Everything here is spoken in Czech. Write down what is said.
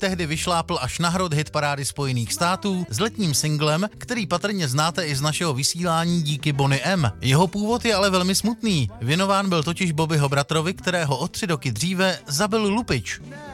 tehdy vyšlápl až na hrot hitparády Spojených států s letním singlem, který patrně znáte i z našeho vysílání díky Boney M. Jeho původ je ale velmi smutný. Věnován byl totiž Bobbyho bratrovi, kterého o 3 roky dříve zabil lupič.